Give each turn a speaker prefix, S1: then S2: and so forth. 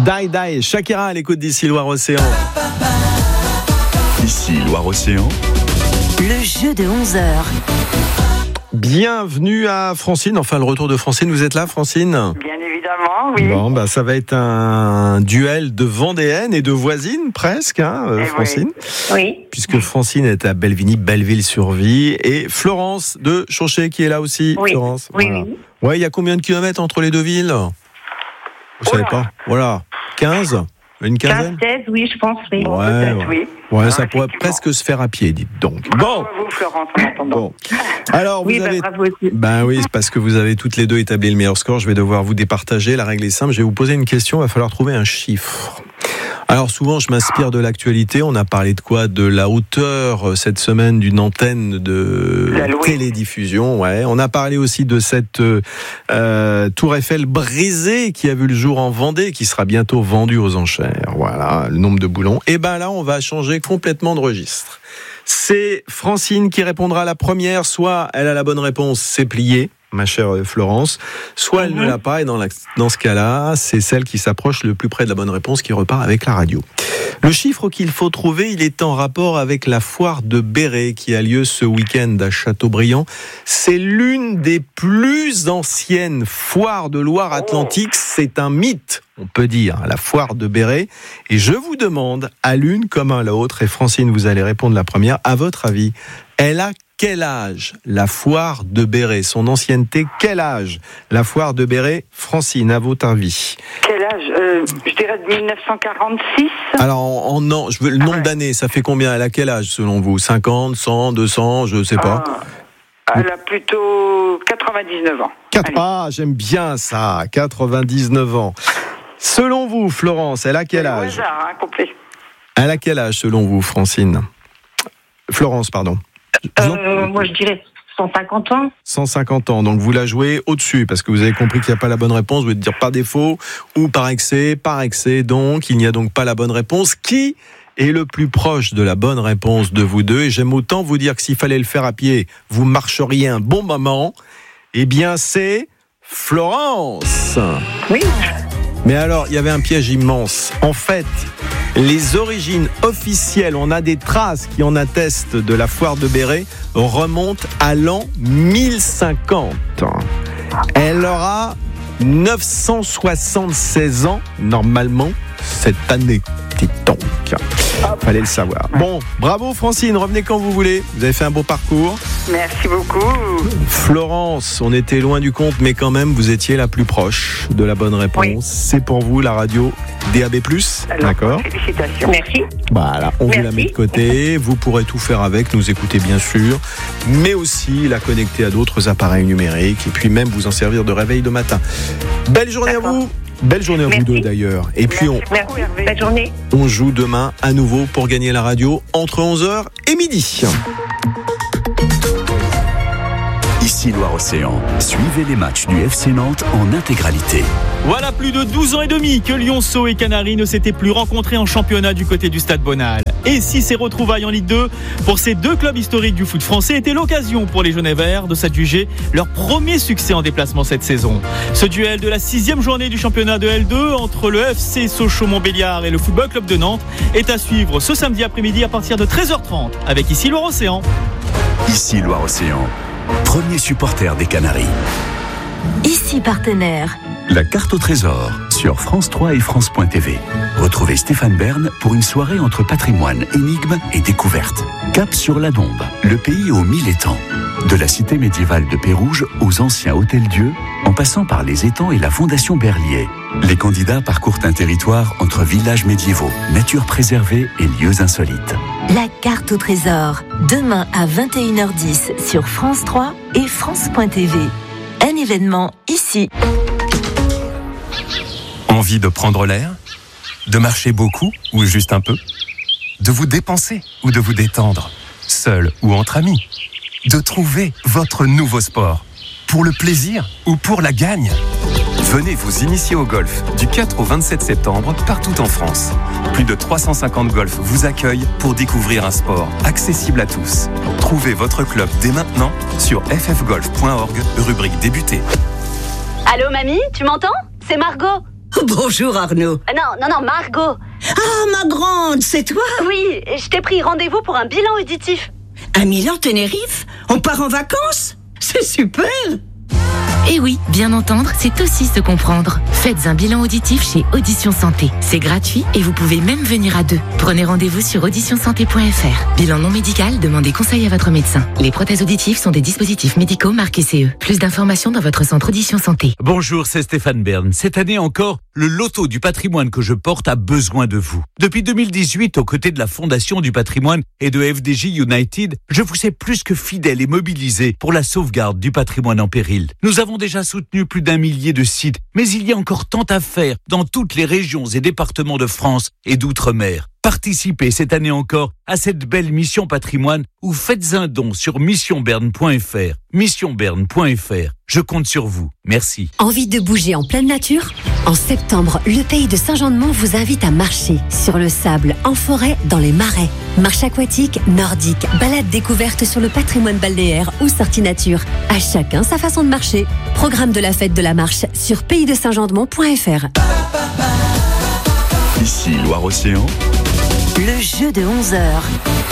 S1: Die, Shakira à l'écoute d'Ici Loire-Océan.
S2: Ici Loire-Océan.
S3: Le jeu de 11h.
S1: Bienvenue à Francine, enfin le retour de Francine. Vous êtes là, Francine ?
S4: Bien évidemment, oui.
S1: Bon, ça va être un duel de vendéennes et de voisines presque, Francine.
S4: Oui.
S1: Puisque Francine est à Bellevigny-sur-Vie et Florence de Chauchet qui est là aussi.
S4: Oui.
S1: Florence.
S4: Oui,
S1: voilà.
S4: oui.
S1: Ouais, il y a combien de kilomètres entre les deux villes ? Vous savez pas ? Voilà. 15 ? Une quinzaine ?
S4: 15, 16, oui, je pense, oui.
S1: Ouais.
S4: Oui.
S1: Ouais, ça pourrait presque se faire à pied, dites donc.
S4: Bravo à vous, Florence, en attendant.
S1: Bon. Alors,
S4: oui,
S1: vous avez...
S4: bravo aussi.
S1: Ben oui, c'est parce que vous avez toutes les deux établi le meilleur score. Je vais devoir vous départager. La règle est simple. Je vais vous poser une question. Il va falloir trouver un chiffre. Alors souvent, je m'inspire de l'actualité. On a parlé de quoi ? De la hauteur cette semaine d'une antenne de télédiffusion. Ouais. On a parlé aussi de cette tour Eiffel brisée qui a vu le jour en Vendée, qui sera bientôt vendue aux enchères. Voilà, le nombre de boulons. Et ben là, on va changer complètement de registre. C'est Francine qui répondra la première. Soit elle a la bonne réponse, c'est plié, ma chère Florence, soit elle ne l'a pas, et dans ce cas-là, c'est celle qui s'approche le plus près de la bonne réponse qui repart avec la radio. Le chiffre qu'il faut trouver, il est en rapport avec la foire de Béret qui a lieu ce week-end à Châteaubriand. C'est l'une des plus anciennes foires de Loire-Atlantique. C'est un mythe, on peut dire, la foire de Béret. Et je vous demande, à l'une comme à l'autre, et Francine, vous allez répondre la première, à votre avis, elle a quel âge, la foire de Béret ? Son ancienneté, quel âge, la foire de Béret ? Francine, à votre avis.
S4: Quel âge ? Je dirais de 1946.
S1: Alors, en an, je veux le nombre d'années, ça fait combien ? Elle a quel âge, selon vous ? 50, 100, 200, je ne sais pas.
S4: Elle a plutôt 99 ans.
S1: J'aime bien ça, 99 ans. Selon vous, Florence, elle a quel âge ?
S4: Au hasard, complet.
S1: Elle a quel âge, selon vous, Francine ? Florence, pardon.
S4: Moi, je dirais 150 ans.
S1: 150 ans, donc vous la jouez au-dessus, parce que vous avez compris qu'il n'y a pas la bonne réponse, vous allez dire par défaut ou par excès, donc il n'y a donc pas la bonne réponse. Qui est le plus proche de la bonne réponse de vous deux ? Et j'aime autant vous dire que s'il fallait le faire à pied, vous marcheriez un bon moment. Eh bien, c'est Florence.
S4: Oui.
S1: Mais alors, il y avait un piège immense. En fait, les origines officielles, on a des traces qui en attestent de la foire de Béret, remontent à l'an 1050. Elle aura 976 ans, normalement, cette année. Donc, fallait le savoir. Bon, bravo Francine, revenez quand vous voulez. Vous avez fait un beau parcours.
S4: Merci beaucoup.
S1: Florence, on était loin du compte, mais quand même, vous étiez la plus proche de la bonne réponse. Oui. C'est pour vous la radio DAB+. Alors, d'accord.
S4: Félicitations. Merci.
S1: Voilà, on vous la met de côté. Vous pourrez tout faire avec, nous écouter bien sûr, mais aussi la connecter à d'autres appareils numériques et puis même vous en servir de réveil de matin. Belle journée à vous. Belle journée à vous deux d'ailleurs. Et puis
S4: belle journée.
S1: On joue demain à nouveau pour gagner la radio entre 11h et midi.
S2: Ici Loire-Océan. Suivez les matchs du FC Nantes en intégralité.
S5: Voilà plus de 12 ans et demi que Lionceaux et Canaries ne s'étaient plus rencontrés en championnat du côté du Stade Bonal. Et si ces retrouvailles en Ligue 2 pour ces deux clubs historiques du foot français étaient l'occasion pour les Jaunes et Verts de s'adjuger leur premier succès en déplacement cette saison. Ce duel de la 6e journée du championnat de L2 entre le FC Sochaux-Montbéliard et le Football Club de Nantes est à suivre ce samedi après-midi à partir de 13h30 avec Ici Loire-Océan.
S2: Ici Loire-Océan, premier supporter des Canaries.
S3: Ici partenaire.
S2: La carte au trésor sur France 3 et France.tv. Retrouvez Stéphane Bern pour une soirée entre patrimoine, énigmes et découvertes. Cap sur la Dombe, le pays aux 1000 étangs. De la cité médiévale de Pérouge aux anciens hôtels-dieux, en passant par les étangs et la fondation Berlier. Les candidats parcourent un territoire entre villages médiévaux, nature préservée et lieux insolites.
S3: La carte au trésor, demain à 21h10 sur France 3 et France.tv. Un événement ici.
S6: Envie de prendre l'air ? De marcher beaucoup ou juste un peu ? De vous dépenser ou de vous détendre ? Seul ou entre amis ? De trouver votre nouveau sport ? Pour le plaisir ou pour la gagne ? Venez vous initier au golf du 4 au 27 septembre partout en France. Plus de 350 golfs vous accueillent pour découvrir un sport accessible à tous. Trouvez votre club dès maintenant sur ffgolf.org, rubrique débuter.
S7: Allô mamie, tu m'entends ? C'est Margot. Bonjour Arnaud.
S8: Non, Margot.
S7: Ah, ma grande, c'est toi?
S8: Oui, je t'ai pris rendez-vous pour un bilan auditif.
S7: À Milan-Tenerife? On part en vacances? C'est super!
S9: Et oui, bien entendre, c'est aussi se comprendre. Faites un bilan auditif chez Audition Santé. C'est gratuit et vous pouvez même venir à deux. Prenez rendez-vous sur auditionsanté.fr. Bilan non médical, demandez conseil à votre médecin. Les prothèses auditives sont des dispositifs médicaux marqués CE. Plus d'informations dans votre centre Audition Santé.
S10: Bonjour, c'est Stéphane Bern. Cette année encore, le loto du patrimoine que je porte a besoin de vous. Depuis 2018, aux côtés de la Fondation du patrimoine et de FDJ United, je vous ai plus que fidèle et mobilisé pour la sauvegarde du patrimoine en péril. Nous avons déjà soutenu plus d'1 millier de sites, mais il y a encore tant à faire dans toutes les régions et départements de France et d'outre-mer. Participez cette année encore à cette belle mission patrimoine ou faites un don sur missionberne.fr. Missionberne.fr. Je compte sur vous. Merci.
S11: Envie de bouger en pleine nature ? En septembre, le pays de Saint-Jean-de-Mont vous invite à marcher sur le sable, en forêt, dans les marais. Marche aquatique, nordique, balade découverte sur le patrimoine balnéaire ou sortie nature. À chacun sa façon de marcher. Programme de la fête de la marche sur paysdesaintjean-de-mont.fr.
S2: Ici Loire-Océan.
S3: Le jeu de 11h.